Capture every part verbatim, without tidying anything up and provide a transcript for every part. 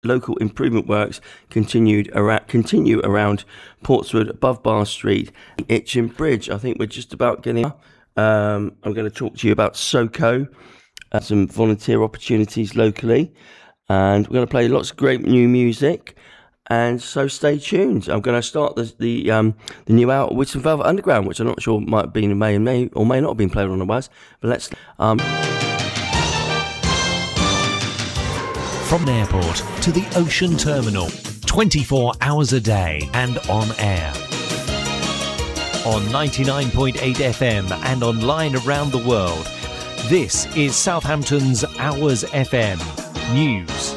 local improvement works continued around, continue around Portswood, above Bar Street, Itchen Bridge. I think we're just about getting. Um, I'm going to talk to you about SoCo, uh, some volunteer opportunities locally, and we're going to play lots of great new music. And so stay tuned. I'm going to start the the, um, the new out with some Velvet Underground, which I'm not sure might have been may may or may not have been played on the was. But let's. Um... From the airport to the ocean terminal, twenty-four hours a day and on air. On ninety-nine point eight F M and online around the world, this is Southampton's Hours F M News.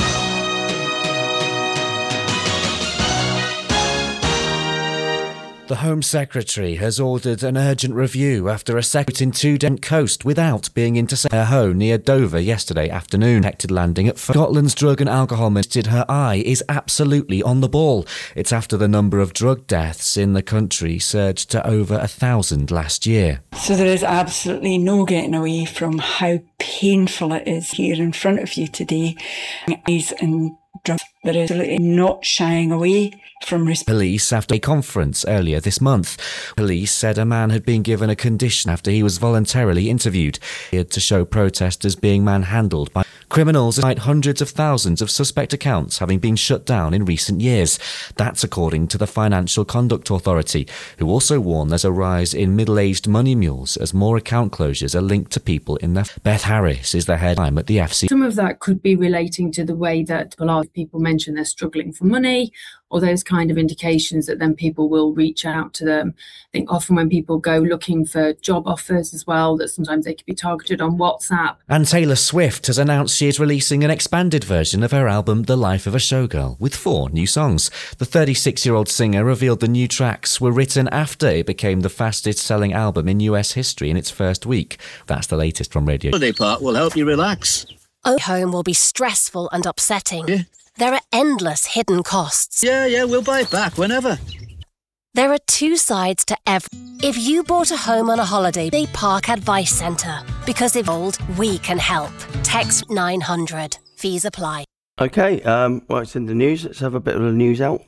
The Home Secretary has ordered an urgent review after a second in two Dent coast without being intercepted her home near Dover yesterday afternoon. Detected landing at Scotland's drug and alcohol minister. Her eye is absolutely on the ball. It's after the number of drug deaths in the country surged to over a thousand last year. So there is absolutely no getting away from how painful it is here in front of you today. And drugs, there is absolutely not shying away from risk. Police after a conference earlier this month. Police said a man had been given a condition after he was voluntarily interviewed. He had to show protesters being manhandled by criminals, despite hundreds of thousands of suspect accounts having been shut down in recent years. That's according to the Financial Conduct Authority, who also warned there's a rise in middle-aged money mules as more account closures are linked to people in their... Beth Harris is the head at the F C. Some of that could be relating to the way that a lot of people mention they're struggling for money, or those kind of indications that then people will reach out to them. I think often when people go looking for job offers as well, that sometimes they could be targeted on WhatsApp. And Taylor Swift has announced she is releasing an expanded version of her album The Life of a Showgirl with four new songs. The thirty-six-year-old singer revealed the new tracks were written after it became the fastest-selling album in U S history in its first week. That's the latest from Radio. Holiday Park will help you relax. Home will be stressful and upsetting. Yeah. There are endless hidden costs. Yeah, yeah, we'll buy it back whenever. There are two sides to every... If you bought a home on a holiday, they Park Advice Centre. Because if old, we can help. Text nine hundred. Fees apply. Okay, um, well, it's in the news. Let's have a bit of the news out.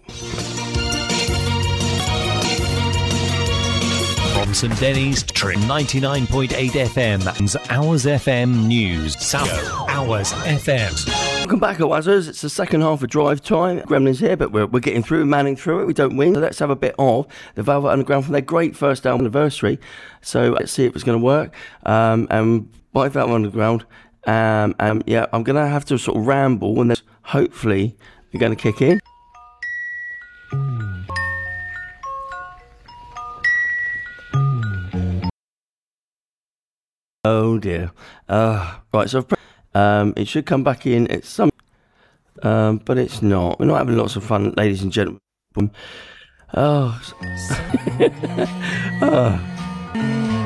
From St Denny's, ninety-nine point eight F M, and Hours F M News. South Hours F M. Welcome back at Wazzers. It's the second half of drive time. Gremlins here, but we're, we're getting through, manning through it. We don't win. So let's have a bit of the Velvet Underground from their great first album anniversary. So let's see if it's going to work. Um, and by Velvet Underground, um, um, yeah, I'm going to have to sort of ramble, and then hopefully you're going to kick in. Oh dear. Uh, right, so I've pre- um, it should come back in at some, um, but it's not. We're not having lots of fun, ladies and gentlemen. Oh. oh.